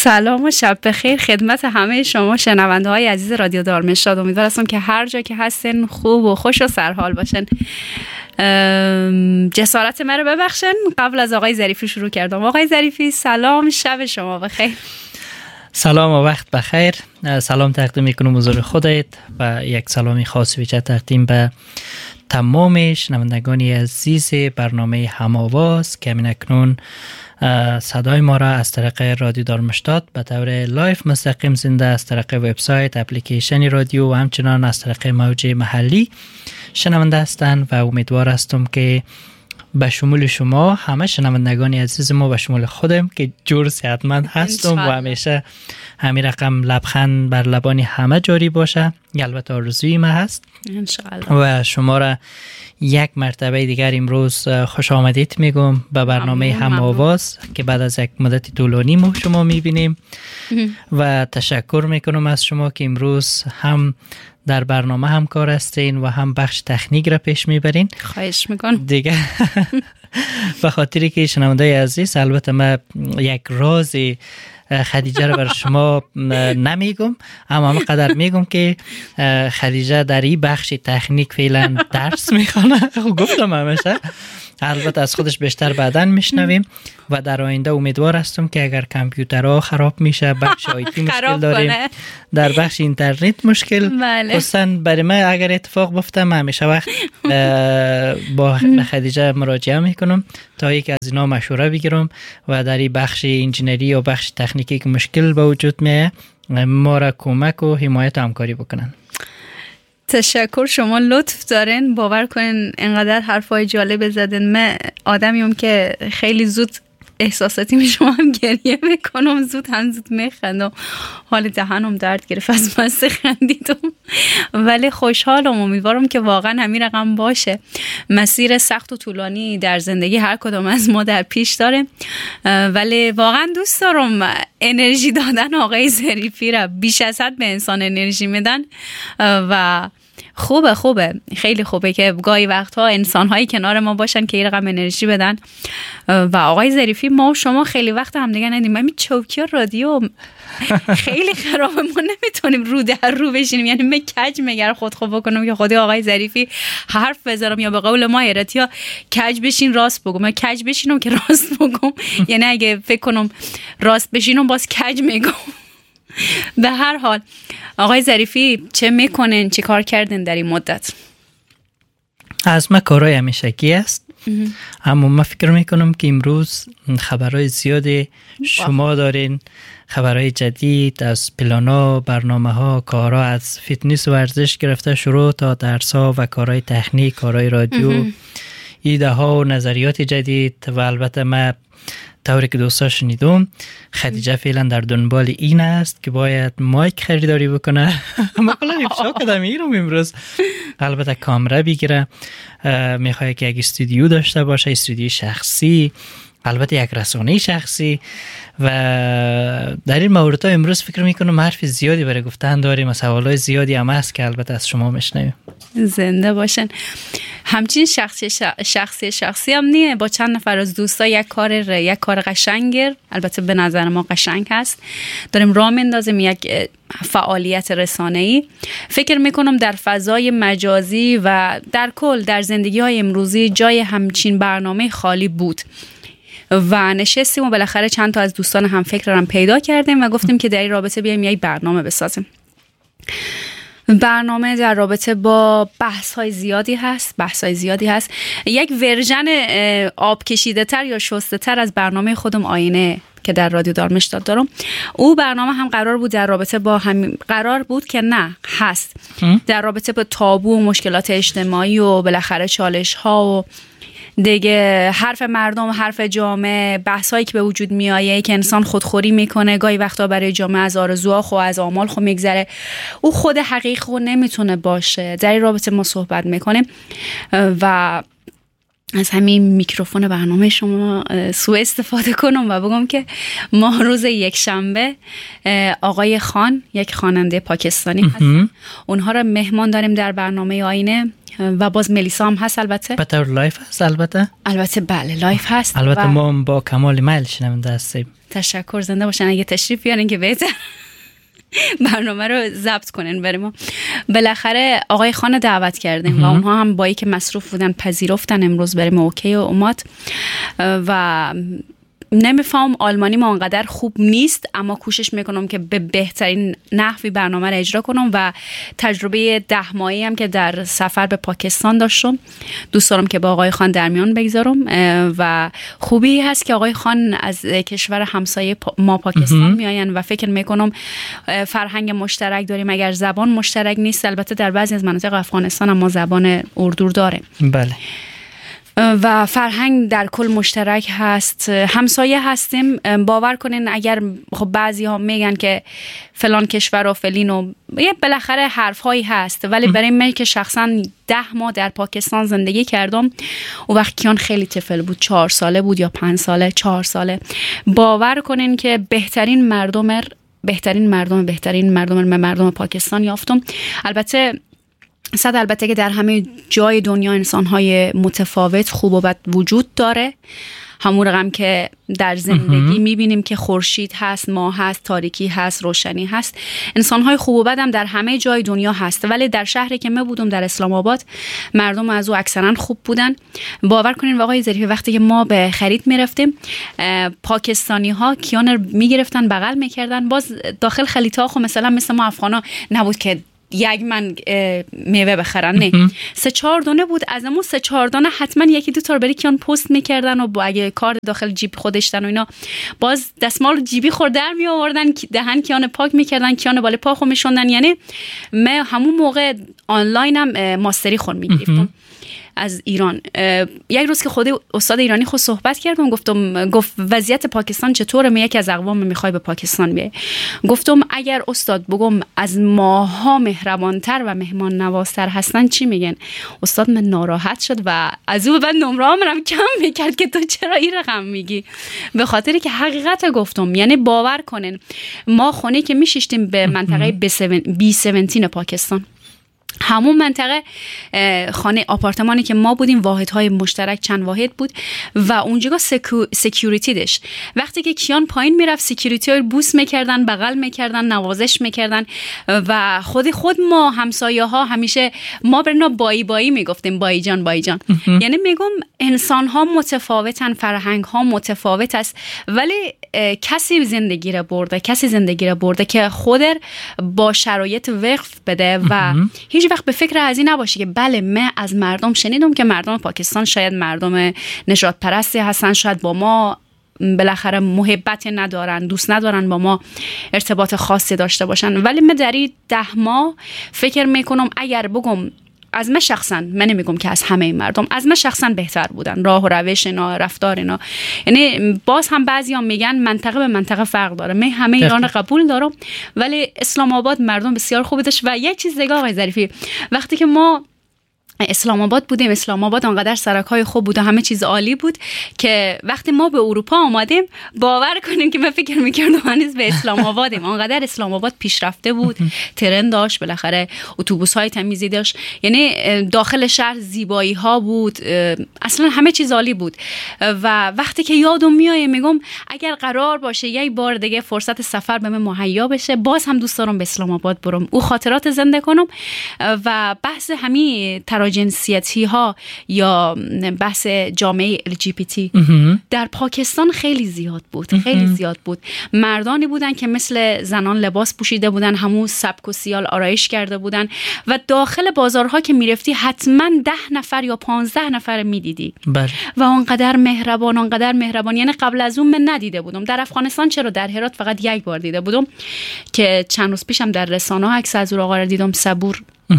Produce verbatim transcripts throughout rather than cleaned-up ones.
سلام و شب بخیر خدمت همه شما شنونده های عزیز رادیو دارمشتاد. امیدوار هستم که هر جا که هستن خوب و خوش و سرحال باشن. جسارت من رو ببخشن، قبل از آقای ظریفی شروع کردم. آقای ظریفی سلام، شب شما بخیر. سلام و وقت بخیر. سلام تقدیم میکنم حضور خودت و یک سلامی خاص ویژه تقدیم به تمام شنوندگان عزیز برنامه هم‌آواز که همین اکنون صدای ما را از طریق رادیو دارمشتاد به طور لایف مستقیم زنده از طریق وبسایت، اپلیکیشن رادیو و همچنان از طریق موج محلی شنونده هستند و امیدوار هستم که به شمول شما همه شنوندگان عزیز ما و شمول خودم که جور صحتمند هستم و همیشه همین رقم لبخند بر لبان همه جاری باشه. البته آرزوی ما هست انشاءالله. و شما را یک مرتبه دیگر امروز خوش آمدید میگم به برنامه هم‌آواز که بعد از یک مدت طولانی ما شما میبینیم و تشکر میکنم از شما که امروز هم در برنامه همکار هستین و هم بخش تکنیک را پیش میبرین. خواهش میکنم دیگه به خاطری که شنونده عزیز، البته من یک راز خدیجه رو بر شما نمیگم، اما همه قدر میگم که خدیجه در این بخش تکنیک فعلا درس میخونه. گفتم همیشه، البته از خودش بیشتر بعداً میشنویم و در آینده امیدوار هستم که اگر کامپیوترها خراب میشه، بخش آیتی مشکل داریم، در بخش اینترنت مشکل، خصوصا برای من اگر اتفاق بیفته، من همیشه وقت با خدیجه مراجعه میکنم تا یک از اینا مشوره بگیرم و در این بخش انجینری و بخش تکنیکی که مشکل به وجود میه ما را کمک و حمایت و همکاری بکنن. تشکر، شما لطف دارین. باور کنین انقدر حرفای جالب زدن. من آدمیم که خیلی زود احساساتی می شما هم گریه میکنم، زود هم زود میخندم، حال دهنم درد گرفت از مست خندیدم، ولی خوشحالم. امیدوارم که واقعا همین رقم باشه. مسیر سخت و طولانی در زندگی هر کدام از ما در پیش داره، ولی واقعا دوست دارم انرژی دادن آقای ظریفی را. بیش از حد به انسان انرژی میدن و خوبه خوبه خیلی خوبه که گاهی وقتها انسان‌هایی کنار ما باشن که این رقم انرژی بدن. و آقای ظریفی، ما و شما خیلی وقت هم دیگه ندیدیم. همین چوکی و رادیو خیلی خرابه، ما نمیتونیم رو در رو بشینیم. یعنی من کج مگر خود خوب بکنم که خودی آقای ظریفی حرف بذارم، یا به قول ما ایرتی ها کج بشین راست بگم، من کج بشینم که راست بگم. یعنی اگه فکر کنم راست بشینم باز کج میگم. به هر حال آقای ظریفی چه میکنن، چه کار کردن در این مدت؟ از ما کارهای همیشگی است، اما من فکر میکنم که امروز خبرهای زیادی شما دارین، خبرهای جدید از پلانا، برنامه ها، کارها، از فیتنس و ورزش گرفته شروع تا درس ها و کارهای تکنیک، کارهای رادیو، ایده ها و نظریات جدید. و البته من طوری که دوستا شنیدم خدیجه فعلا در دنبال این است که باید مایک خریداری بکنه. ما کلا افشا کردم ایرم امروز. البته کامera بگیره، میخواد که یک استودیو داشته باشه، استودیو شخصی، البته یک رسانه شخصی. و در این موردها امروز فکر میکنم حرف زیادی برای گفتن داریم، سوالای زیادی هم هست که البته از شما میشنویم. زنده باشن. همچین شخصی شخصی شخصی هم نیه، با چند نفر از دوستا یک کار یک کار قشنگ، البته به نظر ما قشنگ هست، داریم راه میندازیم، یک فعالیت رسانه‌ای. فکر میکنم در فضای مجازی و در کل در زندگی های امروزی جای همچین برنامه خالی بود و نشستیم و بالاخره چند تا از دوستان هم فکرم پیدا کردیم و گفتیم که در این رابطه بیایم یک برنامه بسازیم. برنامه در رابطه با بحث های زیادی هست بحث های زیادی هست یک ورژن آب کشیده تر یا شسته تر از برنامه خودم آینه که در رادیو دارمشتاد دارم. او برنامه هم قرار بود در رابطه با هم قرار بود که نه هست در رابطه با تابو و مشکلات اجتماعی و بالاخره چالش ها و دیگه حرف مردم، حرف جامعه، بحثایی که به وجود میایه که انسان خودخوری میکنه، گاهی وقتا برای جامعه از آرزوها خو از آمال خو میگذره، او خود حقیق خو نمیتونه باشه. در این رابطه ما صحبت میکنیم و از همین میکروفون برنامه شما سوء استفاده کنم و بگم که ما روز یک شنبه آقای خان، یک خواننده پاکستانی هستن، اونها را مهمان داریم در برنامه آینه و باز ملیسا هم هست. البته به طور لایف هست. البته البته بله لایف هست. البته ما با کمال میل شنونده هستیم. تشکر، زنده باشن. اگه تشریف بیارین که بهتر برنامه رو ضبط کنن برای ما. بالاخره آقای خان دعوت کردیم و اونها هم با اینکه مصروف بودن پذیرفتن امروز بریم اوکی و اومد. و نمیفهم آلمانی ما انقدر خوب نیست، اما کوشش میکنم که به بهترین نحوی برنامه رو اجرا کنم و تجربه ده ماهی هم که در سفر به پاکستان داشتم دوست دارم که با آقای خان در میان بگذارم. و خوبی هست که آقای خان از کشور همسایه ما پاکستان میاین و فکر میکنم فرهنگ مشترک داریم، اگر زبان مشترک نیست. البته در بعضی از مناطق افغانستان هم ما زبان اردو داریم. بله. و فرهنگ در کل مشترک هست، همسایه هستیم. باور کنین اگر خب بعضی ها میگن که فلان کشور و فلین و یه بالاخره حرف هایی هست، ولی برای من که شخصا ده ماه در پاکستان زندگی کردم، او وقت کیان خیلی طفل بود، چهار ساله بود یا پنج ساله، چهار ساله. باور کنین که بهترین مردم بهترین مردم بهترین مردم مردم پاکستان یافتم. البته صد البته که در همه جای دنیا انسان‌های متفاوت خوب و بد وجود داره، همون رقم که در زندگی میبینیم که خورشید هست، ماه هست، تاریکی هست، روشنی هست. انسان‌های خوب و بد هم در همه جای دنیا هست، ولی در شهری که ما بودم در اسلام آباد مردم از او اکثرا خوب بودن. باور کنین آقای ظریفی وقتی که ما به خرید میرفتیم پاکستانی ها کیان رو میگرفتن بغل میکردن. باز داخل خلیط‌ها خب مثلا مثل ما افغانا نبود که یک من میوه بخرن، نه سه چهار دانه بود، از همون سه چهار دانه حتما یکی دو تا بری کیان پست میکردن و با اگه کار داخل جیب خودشتن و اینا باز دستمال جیبی خورد در می آوردن، دهن کیان پاک میکردن، کیان بالا پا خو میشوندن. یعنی من همون موقع آنلاین هم ماستری خور میگرفتم از ایران. یک روز که خود استاد ایرانی خود صحبت کردم، گفتم گفت وضعیت پاکستان چطوره؟ می یکی از اقوام میخوای به پاکستان بیای. گفتم اگر استاد بگم از ماها مهربانتر و مهمان نوازتر هستن چی میگن؟ استاد من ناراحت شد و از او بعد نمره منم کم میکرد که تو چرا این رقم میگی، به خاطری که حقیقت گفتم. یعنی باور کنین ما خونه که میشیشتیم به منطقه بی هفده پاکستان، همون منطقه خانه آپارتمانی که ما بودیم واحدهای مشترک چند واحد بود و اونجا سکو، سکیوریتی داشت. وقتی که کیان پایین میرفت سکیوریتی ها بوس میکردن، بغل میکردن، نوازش میکردن و خود خود ما همسایه ها همیشه ما برنا بایی بایی میگفتیم، بایی جان بایی جان. یعنی میگم انسان ها متفاوتن، فرهنگ ها متفاوت است، ولی کسی زندگی را برده کسی زندگی را برده که خود با شرایط وقف بده و هیچ وقت به فکر از این نباشی که بله من از مردم شنیدم که مردم پاکستان شاید مردم نژاد پرستی هستن، شاید با ما بالاخره محبت ندارن، دوست ندارن با ما ارتباط خاصی داشته باشن. ولی من در این ده ماه فکر میکنم اگر بگم از من شخصا، من نمیگم که از همه مردم، از من شخصا بهتر بودن راه و روش اینا، رفتار اینا. یعنی باز هم بعضی هم میگن منطقه به منطقه فرق داره، من همه ایران قبول دارم ولی اسلام آباد مردم بسیار خوبی داشت. و یک چیز دیگه آقای ظریفی، وقتی که ما اسلام آباد بودیم، اسلام آباد انقدر سرک‌های خوب بود و همه چیز عالی بود که وقتی ما به اروپا آمدیم باور کنیم که من فکر می‌کردم هنوز به اسلام آبادیم. انقدر اسلام آباد پیشرفته بود، ترن داشت، بالاخره اتوبوس‌های تمیزی داشت، یعنی داخل شهر زیبایی‌ها بود، اصلا همه چیز عالی بود. و وقتی که یادم میاد میگم اگر قرار باشه یک بار دیگه فرصت سفر به من مهیا بشه باز هم دوست دارم به اسلام آباد برم، او خاطرات زنده کنم. و بحث همین جنسیتی ها یا بحث جامعه ال جی بی تی در پاکستان خیلی زیاد بود، خیلی زیاد بود. مردانی بودن که مثل زنان لباس پوشیده بودن، همون سبک و سیال آرایش کرده بودن و داخل بازارها که میرفتی حتما ده نفر یا پانزده نفر میدیدی و اونقدر مهربان، اونقدر مهربان. یعنی قبل از اون من ندیده بودم در افغانستان، چرا در هرات فقط یک بار دیده بودم که چند روز پیشم در رسانه ها عکس از او آقا را دیدم، صبور.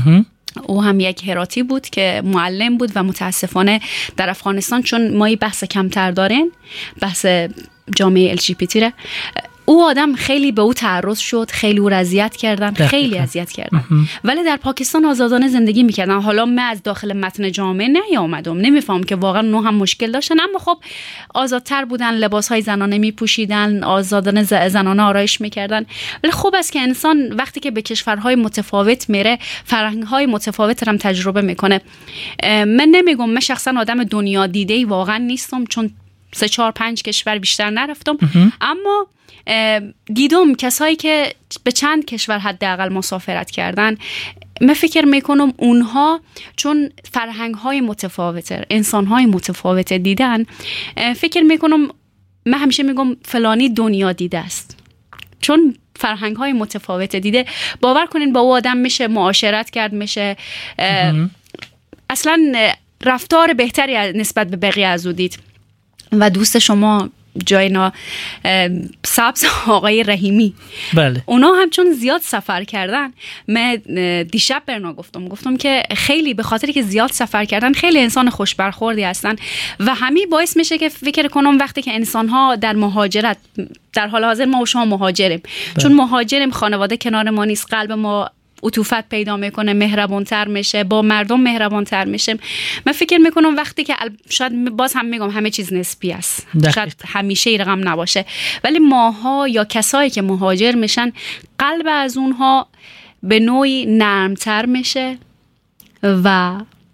او هم یک هراتی بود که معلم بود و متاسفانه در افغانستان چون ما بحث کمتر دارین، بحث جامعه ال جی بی تی را او آدم خیلی به او تعرض شد، خیلی او اذیت کردن، خیلی اذیت کردن، ولی در پاکستان آزادانه زندگی میکردن. حالا من از داخل متن جامعه نیامدم، نمیفهم که واقعا نو هم مشکل داشتن، اما خب آزادتر بودن، لباسهای زنانه میپوشیدن، آزادانه زنانه آرایش میکردن. ولی خوب است که انسان وقتی که به کشورهای متفاوت میره فرهنگ‌های متفاوت هم تجربه میکنه. من نمیگم، من شخصا آدم دنیا دیده‌ای واقعا نیستم، چون سه چهار پنج کشور بیشتر نرفتم، اما دیدم کسایی که به چند کشور حداقل مسافرت کردن. من فکر میکنم اونها چون فرهنگ‌های متفاوته، انسان‌های متفاوت دیدن، فکر میکنم، من همیشه میگم فلانی دنیا دیده است، چون فرهنگ‌های متفاوت دیده. باور کنین با او آدم میشه معاشرت کرد، میشه اصلا رفتار بهتری نسبت به بقیه از او دید. و دوست شما جاینا سبز آقای رحیمی، بله، اونا هم چون زیاد سفر کردن، من دیشب برنا گفتم گفتم که خیلی به خاطری که زیاد سفر کردن خیلی انسان خوش برخوردی هستن و همین باعث میشه که فکر کنم وقتی که انسان ها در مهاجرت، در حال حاضر ما و شما مهاجریم، بله. چون مهاجریم، خانواده کنار ما نیست، قلب ما عطوفت پیدا میکنه، مهربانتر میشه، با مردم مهربانتر میشه. من فکر میکنم وقتی که شاید باز هم میگم همه چیز نسبی است، شاید همیشه این رقم نباشه، ولی ماها یا کسایی که مهاجر میشن قلب از اونها به نوعی نرمتر میشه. و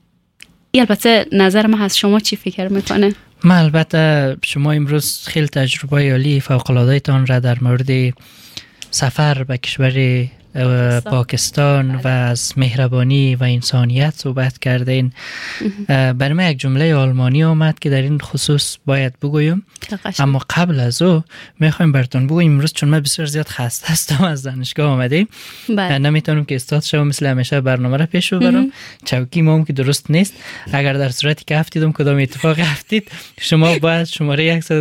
البته نظر من از شما چی فکر میکنه؟ من البته شما امروز خیلی تجربه عالی فوق‌العاده تان را در مورد سفر به کشور پاکستان و از مهربانی و انسانیت صحبت کردین. برای من یک جمله آلمانی آمد که در این خصوص باید بگویم، اما قبل از او میخوایم براتون بگویم امروز چون من بسیار زیاد خسته هستم از دانشگاه آمدیم، نمیتونم که استاد شما مثل همیشه برنامه را پیش ببرم، چوکی ما هم که درست نیست. اگر در صورتی که افتیدم کدام اتفاق افتید، شما باید شماره